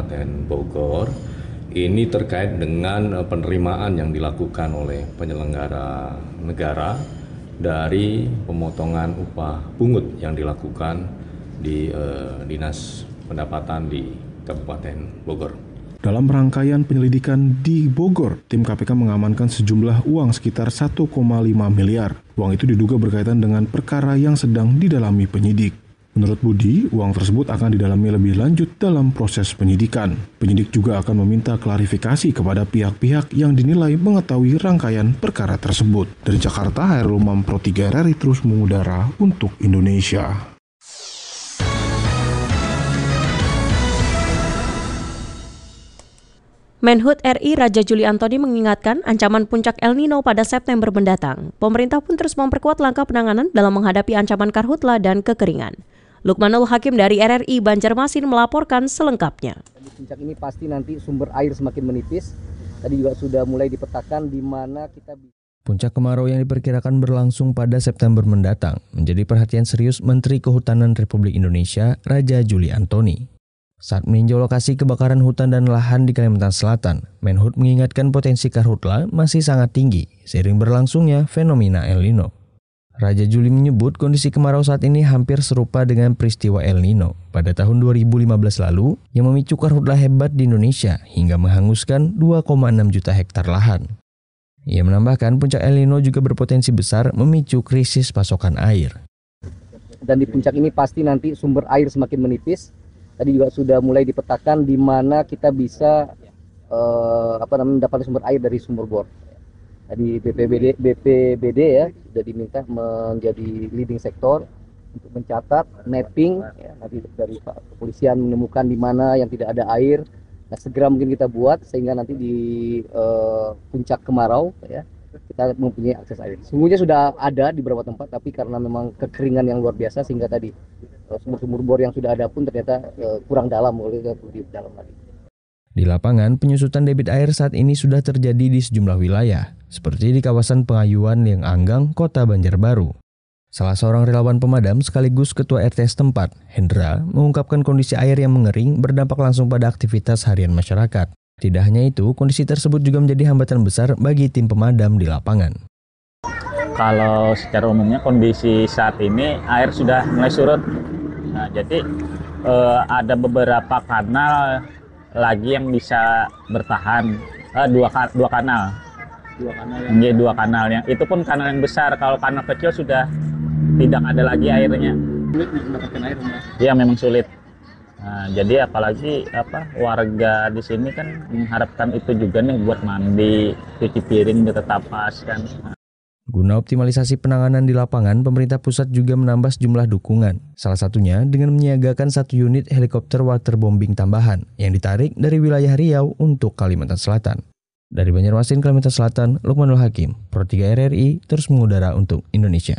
Kabupaten Bogor. Ini terkait dengan penerimaan yang dilakukan oleh penyelenggara negara dari pemotongan upah pungut yang dilakukan di Dinas Pendapatan di Kabupaten Bogor. Dalam rangkaian penyelidikan di Bogor, tim KPK mengamankan sejumlah uang sekitar 1,5 miliar. Uang itu diduga berkaitan dengan perkara yang sedang didalami penyidik. Menurut Budi, uang tersebut akan didalami lebih lanjut dalam proses penyidikan. Penyidik juga akan meminta klarifikasi kepada pihak-pihak yang dinilai mengetahui rangkaian perkara tersebut. Dari Jakarta, Hairul Umam Pro 3 RRI terus mengudara untuk Indonesia. Menhub RI Raja Juli Antoni mengingatkan ancaman puncak El Nino pada September mendatang. Pemerintah pun terus memperkuat langkah penanganan dalam menghadapi ancaman karhutla dan kekeringan. Lukmanul Hakim dari RRI Banjarmasin melaporkan selengkapnya. Di puncak ini pasti nanti sumber air semakin menipis. Tadi juga sudah mulai dipetakan di mana kita bisa. Puncak kemarau yang diperkirakan berlangsung pada September mendatang menjadi perhatian serius Menteri Kehutanan Republik Indonesia, Raja Juli Antoni. Saat meninjau lokasi kebakaran hutan dan lahan di Kalimantan Selatan, Menhub mengingatkan potensi karhutla masih sangat tinggi seiring berlangsungnya fenomena El Nino. Raja Juli menyebut kondisi kemarau saat ini hampir serupa dengan peristiwa El Nino pada tahun 2015 lalu yang memicu karhutla hebat di Indonesia hingga menghanguskan 2,6 juta hektar lahan. Ia menambahkan puncak El Nino juga berpotensi besar memicu krisis pasokan air. Dan di puncak ini pasti nanti sumber air semakin menipis. Tadi juga sudah mulai dipetakan di mana kita bisa mendapatkan sumber air dari sumber bor. Tadi BPBD ya sudah diminta menjadi leading sektor untuk mencatat mapping ya, nanti dari kepolisian menemukan di mana yang tidak ada air. Nah, segera mungkin kita buat sehingga nanti di puncak kemarau ya kita mempunyai akses air. Sungguhnya sudah ada di beberapa tempat, tapi karena memang kekeringan yang luar biasa sehingga tadi sumur-sumur bor yang sudah ada pun ternyata kurang dalam, oleh di dalam lagi. Di lapangan, penyusutan debit air saat ini sudah terjadi di sejumlah wilayah, seperti di kawasan Pengayuan, Liang Anggang, Kota Banjarbaru. Salah seorang relawan pemadam sekaligus ketua RT setempat, Hendra, mengungkapkan kondisi air yang mengering berdampak langsung pada aktivitas harian masyarakat. Tidak hanya itu, kondisi tersebut juga menjadi hambatan besar bagi tim pemadam di lapangan. Kalau secara umumnya kondisi saat ini air sudah mulai surut. Nah, jadi ada beberapa kanal lagi yang bisa bertahan, dua kanal yang itu pun kanal yang besar. Kalau kanal kecil sudah tidak ada lagi airnya. Sulit mendapatkan air, ya memang sulit. Nah, jadi apalagi warga di sini kan mengharapkan itu juga nih buat mandi, cuci piring, tetap pas kan. Guna optimalisasi penanganan di lapangan, pemerintah pusat juga menambah sejumlah dukungan. Salah satunya dengan menyiagakan 1 unit helikopter waterbombing tambahan yang ditarik dari wilayah Riau untuk Kalimantan Selatan. Dari Banjarmasin, Kalimantan Selatan, Lukmanul Hakim, Pro 3 RRI, terus mengudara untuk Indonesia.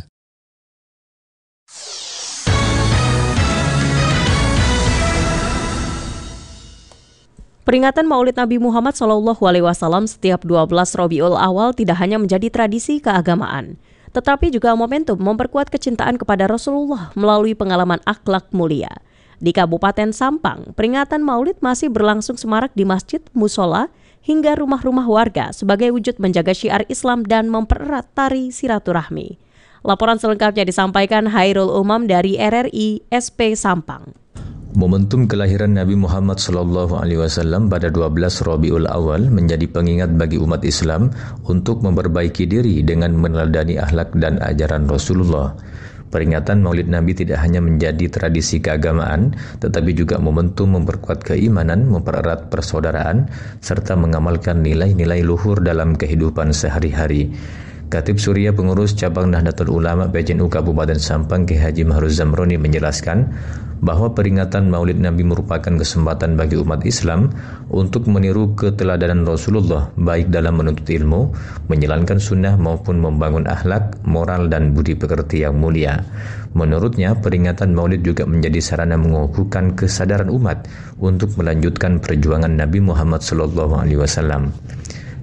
Peringatan Maulid Nabi Muhammad SAW setiap 12 Rabiul Awal tidak hanya menjadi tradisi keagamaan, tetapi juga momentum memperkuat kecintaan kepada Rasulullah melalui pengalaman akhlak mulia. Di Kabupaten Sampang, peringatan Maulid masih berlangsung semarak di masjid, musola, hingga rumah-rumah warga sebagai wujud menjaga syiar Islam dan mempererat tari silaturahmi. Laporan selengkapnya disampaikan Hairul Umam dari RRI SP Sampang. Momentum kelahiran Nabi Muhammad SAW pada 12 Rabiul Awal menjadi pengingat bagi umat Islam untuk memperbaiki diri dengan meneladani akhlak dan ajaran Rasulullah. Peringatan Maulid Nabi tidak hanya menjadi tradisi keagamaan, tetapi juga momentum memperkuat keimanan, mempererat persaudaraan, serta mengamalkan nilai-nilai luhur dalam kehidupan sehari-hari. Khatib Surya Pengurus Cabang Nahdlatul Ulama PCNU Kabupaten Sampang Kiai Haji Mahruz Zamroni menjelaskan bahwa peringatan Maulid Nabi merupakan kesempatan bagi umat Islam untuk meniru keteladanan Rasulullah baik dalam menuntut ilmu, menjalankan sunnah maupun membangun akhlak, moral dan budi pekerti yang mulia. Menurutnya, peringatan Maulid juga menjadi sarana mengukuhkan kesadaran umat untuk melanjutkan perjuangan Nabi Muhammad SAW.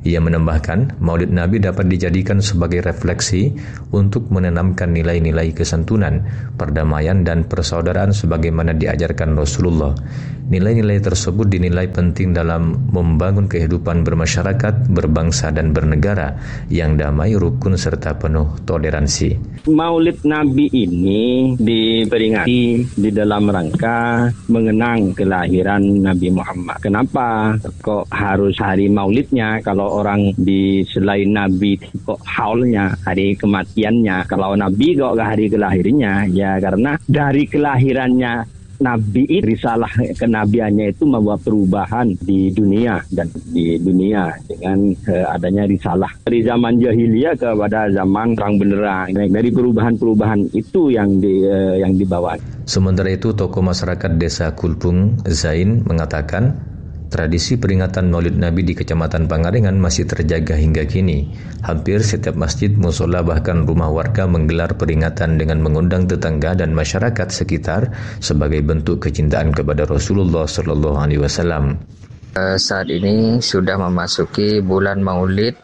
Ia menambahkan, Maulid Nabi dapat dijadikan sebagai refleksi untuk menanamkan nilai-nilai kesantunan, perdamaian dan persaudaraan sebagaimana diajarkan Rasulullah. Nilai-nilai tersebut dinilai penting dalam membangun kehidupan bermasyarakat, berbangsa dan bernegara yang damai, rukun serta penuh toleransi. Maulid Nabi ini diperingati di dalam rangka mengenang kelahiran Nabi Muhammad. Kenapa kok harus hari Maulidnya? Kalau orang di selain Nabi kok haulnya, hari kematiannya. Kalau Nabi kok hari kelahirnya? Ya karena dari kelahirannya Nabi itu, risalah kenabiannya itu membawa perubahan di dunia dan di dunia dengan adanya risalah dari zaman jahiliyah kepada zaman terang benderang. Dari perubahan-perubahan itu yang dibawa. Sementara itu, tokoh masyarakat Desa Kulpung Zain mengatakan, tradisi peringatan Maulid Nabi di Kecamatan Pangalengan masih terjaga hingga kini. Hampir setiap masjid, mushola bahkan rumah warga menggelar peringatan dengan mengundang tetangga dan masyarakat sekitar sebagai bentuk kecintaan kepada Rasulullah SAW. Saat ini sudah memasuki bulan Maulid,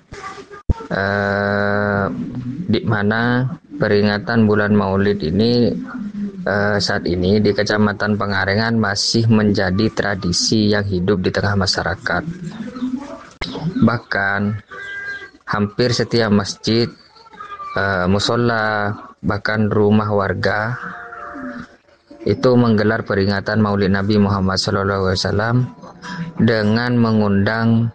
di mana peringatan bulan Maulid ini saat ini di Kecamatan Pangalengan masih menjadi tradisi yang hidup di tengah masyarakat. Bahkan hampir setiap masjid, mushola, bahkan rumah warga itu menggelar peringatan Maulid Nabi Muhammad SAW dengan mengundang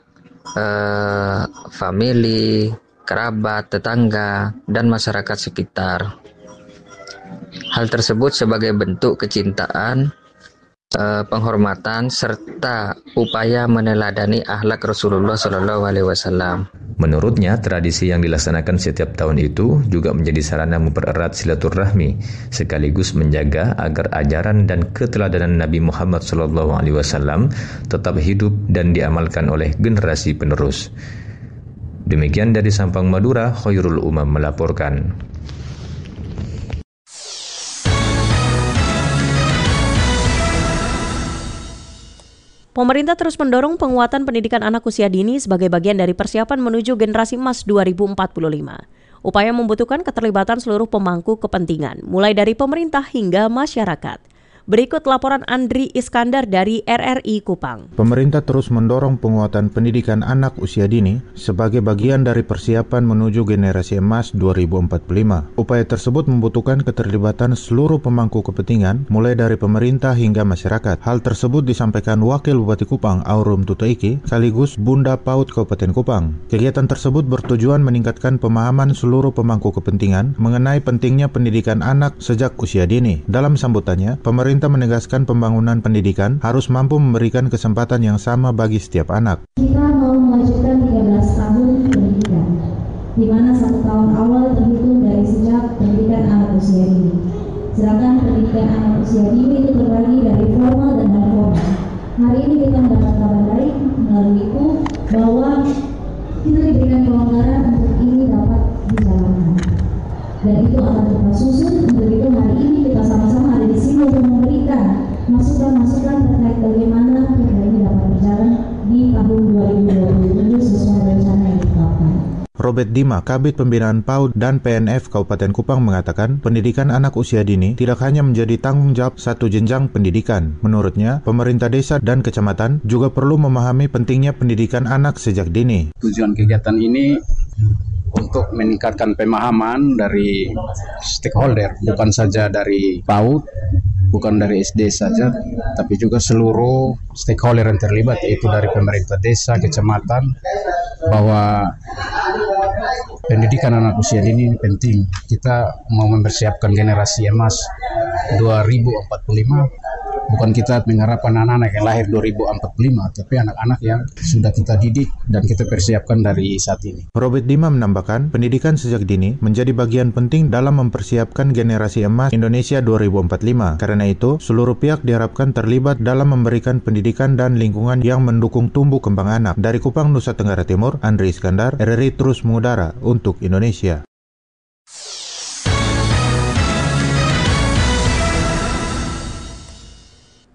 famili, kerabat, tetangga, dan masyarakat sekitar. Hal tersebut sebagai bentuk kecintaan, penghormatan, serta upaya meneladani akhlak Rasulullah SAW. Menurutnya, tradisi yang dilaksanakan setiap tahun itu juga menjadi sarana mempererat silaturahmi, sekaligus menjaga agar ajaran dan keteladanan Nabi Muhammad SAW tetap hidup dan diamalkan oleh generasi penerus. Demikian dari Sampang, Madura, Khairul Umam melaporkan. Pemerintah terus mendorong penguatan pendidikan anak usia dini sebagai bagian dari persiapan menuju generasi emas 2045. Upaya membutuhkan keterlibatan seluruh pemangku kepentingan, mulai dari pemerintah hingga masyarakat. Berikut laporan Andri Iskandar dari RRI Kupang. Pemerintah terus mendorong penguatan pendidikan anak usia dini sebagai bagian dari persiapan menuju generasi emas 2045. Upaya tersebut membutuhkan keterlibatan seluruh pemangku kepentingan, mulai dari pemerintah hingga masyarakat. Hal tersebut disampaikan Wakil Bupati Kupang, Aurum Tutaiki, sekaligus Bunda PAUD Kabupaten Kupang. Kegiatan tersebut bertujuan meningkatkan pemahaman seluruh pemangku kepentingan mengenai pentingnya pendidikan anak sejak usia dini. Dalam sambutannya, pemerintah menegaskan pembangunan pendidikan harus mampu memberikan kesempatan yang sama bagi setiap anak. Kita mau mewajibkan 13 tahun pendidikan, di mana 1 tahun awal terhitung dari sejak pendidikan anak usia dini. Sedangkan pendidikan anak usia dini itu terbagi dari formal dan non-formal. Hari ini kita mendapat kabar baik melalui itu bahwa kita diberikan kelonggaran untuk ini dapat dijalankan. Dan itu akan kita susun. Untuk itu hari ini kita sama-sama ada di sini untuk memberikan masukan-masukan terkait bagaimana perda ini dapat berjalan di tahun 2027 sesuai rencana yang ditetapkan. Robert Dima, Kabid Pembinaan PAUD dan PNF Kabupaten Kupang mengatakan pendidikan anak usia dini tidak hanya menjadi tanggung jawab satu jenjang pendidikan. Menurutnya, pemerintah desa dan kecamatan juga perlu memahami pentingnya pendidikan anak sejak dini. Tujuan kegiatan ini untuk meningkatkan pemahaman dari stakeholder, bukan saja dari PAUD, bukan dari SD saja, tapi juga seluruh stakeholder yang terlibat, yaitu dari pemerintah desa, kecamatan, bahwa pendidikan anak usia dini penting. Kita mau mempersiapkan generasi emas 2045. Bukan kita mengharapkan anak-anak yang lahir 2045, tapi anak-anak yang sudah kita didik dan kita persiapkan dari saat ini. Robert Dima menambahkan, pendidikan sejak dini menjadi bagian penting dalam mempersiapkan generasi emas Indonesia 2045. Karena itu, seluruh pihak diharapkan terlibat dalam memberikan pendidikan dan lingkungan yang mendukung tumbuh kembang anak. Dari Kupang, Nusa Tenggara Timur, Andri Iskandar, RRI terus mengudara untuk Indonesia.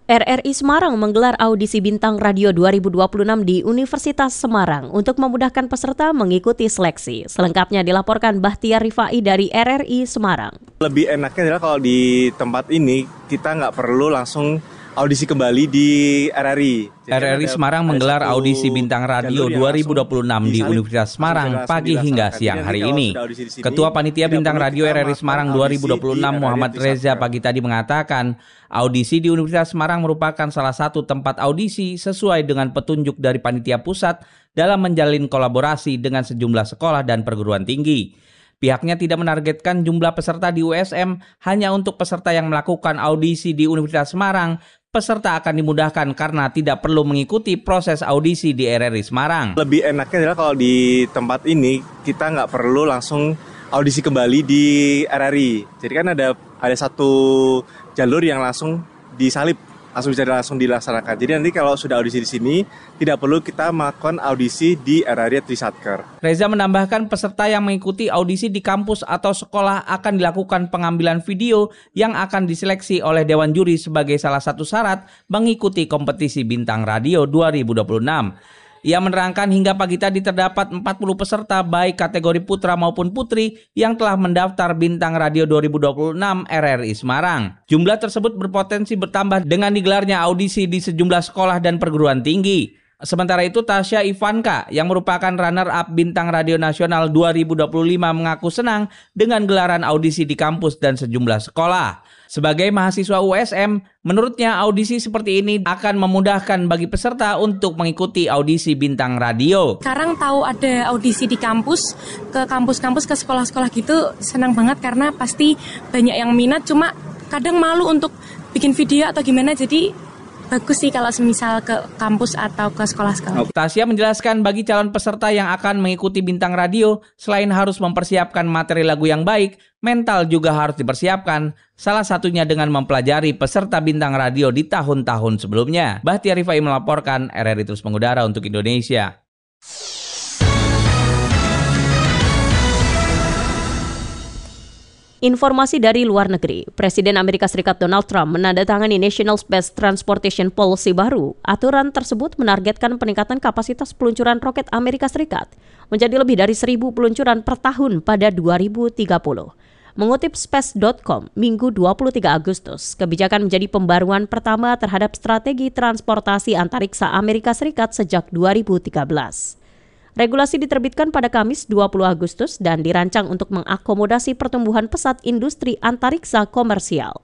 RRI Semarang menggelar audisi Bintang Radio 2026 di Universitas Semarang untuk memudahkan peserta mengikuti seleksi. Selengkapnya dilaporkan Bahtiar Rifai dari RRI Semarang. Lebih enaknya adalah kalau di tempat ini kita nggak perlu langsung audisi kembali di RRI. RRI Semarang menggelar audisi Bintang Radio 2026 di Universitas Semarang pagi hingga siang hari ini. Ketua Panitia Bintang Radio RRI Semarang 2026 Muhammad Reza pagi tadi mengatakan, audisi di Universitas Semarang merupakan salah satu tempat audisi sesuai dengan petunjuk dari Panitia Pusat dalam menjalin kolaborasi dengan sejumlah sekolah dan perguruan tinggi. Pihaknya tidak menargetkan jumlah peserta di USM hanya untuk peserta yang melakukan audisi di Universitas Semarang. Peserta akan dimudahkan karena tidak perlu mengikuti proses audisi di RRI Semarang. Lebih enaknya adalah kalau di tempat ini kita nggak perlu langsung audisi kembali di RRI. Jadi kan ada satu jalur yang langsung disalip, langsung dilaksanakan. Jadi nanti kalau sudah audisi di sini, tidak perlu kita melakukan audisi di RRI Trisatker. Reza menambahkan peserta yang mengikuti audisi di kampus atau sekolah akan dilakukan pengambilan video yang akan diseleksi oleh Dewan Juri sebagai salah satu syarat mengikuti kompetisi Bintang Radio 2026. Ia menerangkan hingga pagi tadi terdapat 40 peserta baik kategori putra maupun putri yang telah mendaftar Bintang Radio 2026 RRI Semarang. Jumlah tersebut berpotensi bertambah dengan digelarnya audisi di sejumlah sekolah dan perguruan tinggi. Sementara itu Tasya Ivanka yang merupakan runner-up Bintang Radio Nasional 2025 mengaku senang dengan gelaran audisi di kampus dan sejumlah sekolah. Sebagai mahasiswa USM, menurutnya audisi seperti ini akan memudahkan bagi peserta untuk mengikuti audisi Bintang Radio. Sekarang tahu ada audisi di kampus, ke kampus-kampus, ke sekolah-sekolah gitu, senang banget karena pasti banyak yang minat, cuma kadang malu untuk bikin video atau gimana, jadi bagus sih kalau semisal ke kampus atau ke sekolah-sekolah. Tasya menjelaskan bagi calon peserta yang akan mengikuti Bintang Radio, selain harus mempersiapkan materi lagu yang baik, mental juga harus dipersiapkan, salah satunya dengan mempelajari peserta Bintang Radio di tahun-tahun sebelumnya. Bahtiar Rifai melaporkan, RRI terus mengudara untuk Indonesia. Informasi dari luar negeri, Presiden Amerika Serikat Donald Trump menandatangani National Space Transportation Policy baru. Aturan tersebut menargetkan peningkatan kapasitas peluncuran roket Amerika Serikat menjadi lebih dari 1.000 peluncuran per tahun pada 2030. Mengutip Space.com, Minggu 23 Agustus, kebijakan menjadi pembaruan pertama terhadap strategi transportasi antariksa Amerika Serikat sejak 2013. Regulasi diterbitkan pada Kamis 20 Agustus dan dirancang untuk mengakomodasi pertumbuhan pesat industri antariksa komersial.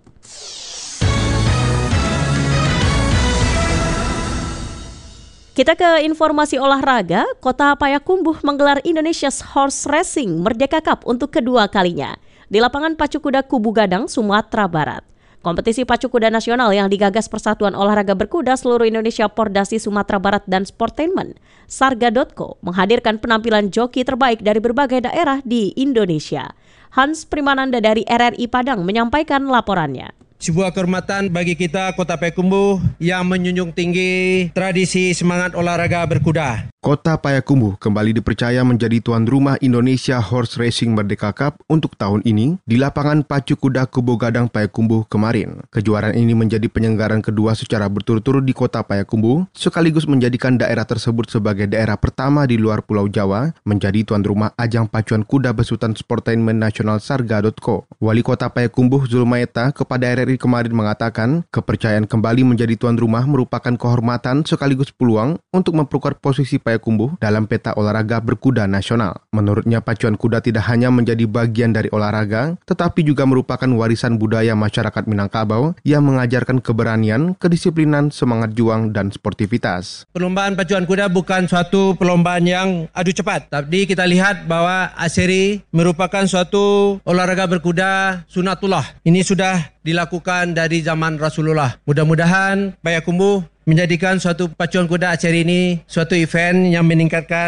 Kita ke informasi olahraga. Kota Payakumbuh menggelar Indonesia's Horse Racing Merdeka Cup untuk kedua kalinya di lapangan pacu kuda Kubu Gadang, Sumatera Barat. Kompetisi pacu kuda nasional yang digagas Persatuan Olahraga Berkuda Seluruh Indonesia Pordasi Sumatera Barat dan Sportainment, Sarga.co, menghadirkan penampilan joki terbaik dari berbagai daerah di Indonesia. Hans Primananda dari RRI Padang menyampaikan laporannya. Sebuah kehormatan bagi kita Kota Payakumbuh yang menjunjung tinggi tradisi semangat olahraga berkuda. Kota Payakumbuh kembali dipercaya menjadi tuan rumah Indonesia Horse Racing Merdeka Cup untuk tahun ini di lapangan pacu kuda Kubu Gadang Payakumbuh kemarin. Kejuaraan ini menjadi penyelenggaraan kedua secara berturut-turut di Kota Payakumbuh, sekaligus menjadikan daerah tersebut sebagai daerah pertama di luar Pulau Jawa menjadi tuan rumah ajang pacuan kuda besutan Sportainment Nasional Sarga.co. Wali Kota Payakumbuh Zulmaeta kepada RRI kemarin mengatakan, kepercayaan kembali menjadi tuan rumah merupakan kehormatan sekaligus peluang untuk memperkuat posisi Payakumbuh dalam peta olahraga berkuda nasional. Menurutnya, pacuan kuda tidak hanya menjadi bagian dari olahraga, tetapi juga merupakan warisan budaya masyarakat Minangkabau yang mengajarkan keberanian, kedisiplinan, semangat juang, dan sportivitas. Perlombaan pacuan kuda bukan suatu perlombaan yang adu cepat, tapi kita lihat bahwa Aseri merupakan suatu olahraga berkuda sunatullah. Ini sudah dilakukan dari zaman Rasulullah. Mudah-mudahan Payakumbuh menjadikan suatu pacuan kuda Aseri ini suatu event yang meningkatkan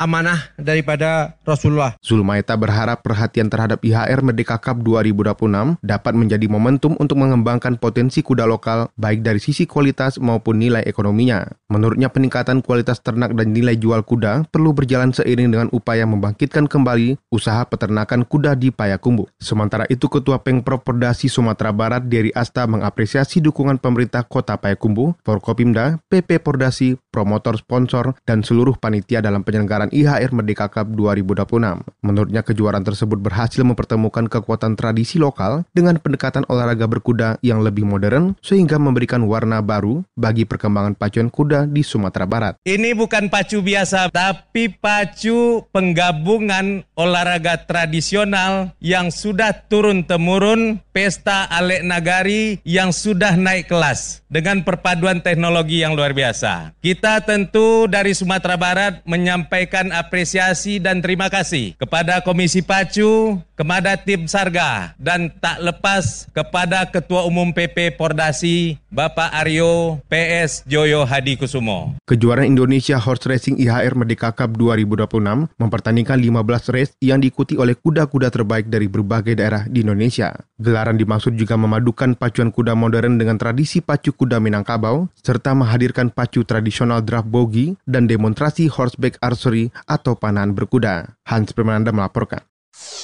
amanah daripada Rasulullah. Zulmaita berharap perhatian terhadap IHR Merdeka Cup 2026 dapat menjadi momentum untuk mengembangkan potensi kuda lokal baik dari sisi kualitas maupun nilai ekonominya. Menurutnya peningkatan kualitas ternak dan nilai jual kuda perlu berjalan seiring dengan upaya membangkitkan kembali usaha peternakan kuda di Payakumbuh. Sementara itu Ketua Pengprov Pordasi Sumatera Barat Dery Asta mengapresiasi dukungan pemerintah Kota Payakumbuh, Forkopimda, PP Pordasi, promotor, sponsor, dan seluruh panitia dalam penyelenggaraan IHR Merdeka Cup 2026. Menurutnya kejuaraan tersebut berhasil mempertemukan kekuatan tradisi lokal dengan pendekatan olahraga berkuda yang lebih modern sehingga memberikan warna baru bagi perkembangan pacuan kuda di Sumatera Barat. Ini bukan pacu biasa, tapi pacu penggabungan olahraga tradisional yang sudah turun-temurun, pesta Alek Nagari yang sudah naik kelas dengan perpaduan teknologi yang luar biasa. Kita tentu dari Sumatera Barat menyampaikan apresiasi dan terima kasih kepada Komisi Pacu, kepada tim Sarga, dan tak lepas kepada Ketua Umum PP Pordasi, Bapak Aryo PS Joyo Hadi Kusumo. Kejuaraan Indonesia Horse Racing IHR Merdeka Cup 2026 mempertandingkan 15 race yang diikuti oleh kuda-kuda terbaik dari berbagai daerah di Indonesia. Gelaran dimaksud juga memadukan pacuan kuda modern dengan tradisi pacu kuda Minangkabau, serta menghadirkan pacu tradisional draft bogi dan demonstrasi horseback archery atau panahan berkuda. Hans Permananda melaporkan.